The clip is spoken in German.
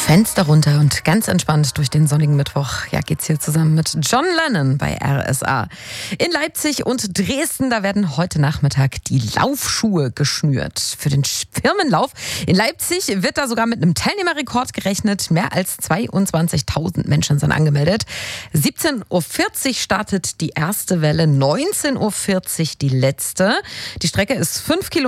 Fenster runter und ganz entspannt durch den sonnigen Mittwoch. Ja, geht's hier zusammen mit John Lennon bei RSA. In Leipzig und Dresden, da werden heute Nachmittag die Laufschuhe geschnürt. Für den Firmenlauf in Leipzig wird da sogar mit einem Teilnehmerrekord gerechnet. Mehr als 22.000 Menschen sind angemeldet. 17.40 Uhr startet die erste Welle, 19.40 Uhr die letzte. Die Strecke ist 5 Kilometer